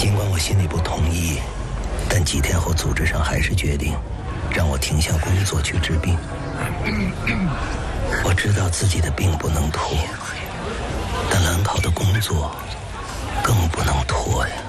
尽管我心里不同意，但几天后组织上还是决定让我停下工作去治病。我知道自己的病不能拖，但兰考的工作更不能拖呀。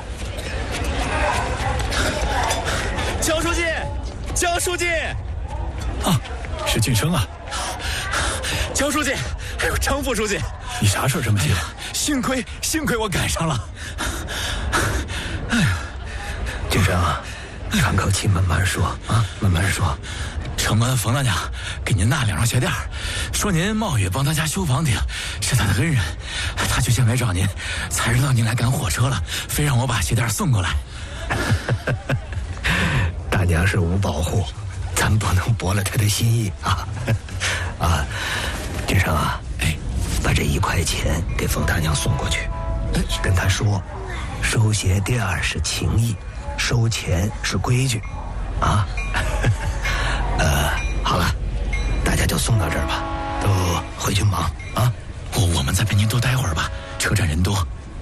焦书记，焦书记， 啊，是俊生啊。 焦书记，还有张副书记， 你啥事儿这么急？ 幸亏我赶上了。 哎呀，俊生啊，喘口气，慢慢说啊，慢慢说。 城门冯大娘给您纳2双鞋垫，说您冒雨帮他家修房顶，是他的恩人，他就先来找您，才知道您来赶火车了，非让我把鞋垫送过来。 大娘是无保护，咱不能驳了她的心意啊！啊，俊生啊，把这1块钱给冯大娘送过去，跟她说，收鞋垫是情谊，收钱是规矩，啊。好了，大家就送到这儿吧，都回去忙啊。 我们再陪您多待会儿吧，车站人多。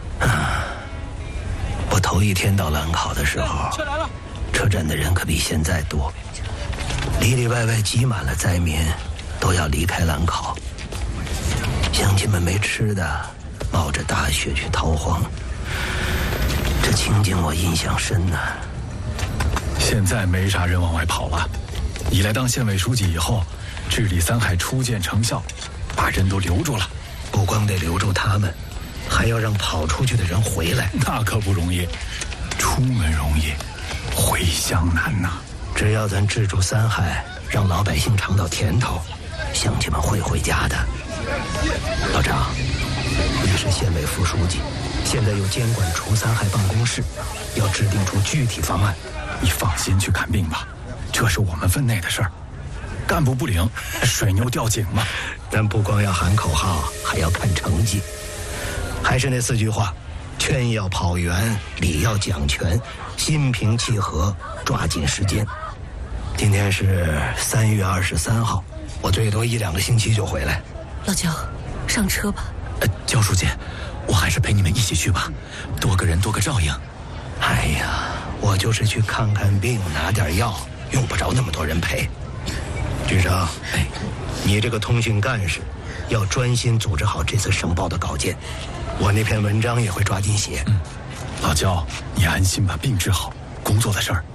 我头1天到兰考的时候，车站的人可比现在多，里里外外挤满了灾民，都要离开兰考。乡亲们没吃的，冒着大雪去逃荒，这情景我印象深呢。 现在没啥人往外跑了，你来当县委书记以后，治理3害初见成效，把人都留住了。 不光得留住他们，还要让跑出去的人回来。 那可不容易，出门容易，回乡难呐。 只要咱治住3害，让老百姓尝到甜头，乡亲们会回家的。老张，你是县委副书记，现在又监管除3害办公室，要制定出具体方案。 你放心去看病吧，这是我们分内的事儿。干部不领，水牛掉井嘛。 咱不光要喊口号，还要看成绩。还是那4句话：劝要跑圆，理要讲全，心平气和，抓紧时间。今天是3月23号，我最多1-2个星期就回来。 老焦，上车吧。 焦书记，我还是陪你们一起去吧，多个人多个照应。 哎呀，我就是去看看病，拿点药，用不着那么多人陪。俊生，你这个通讯干事，要专心组织好这次省报的稿件，我那篇文章也会抓紧写。 老焦，你安心把病治好，工作的事儿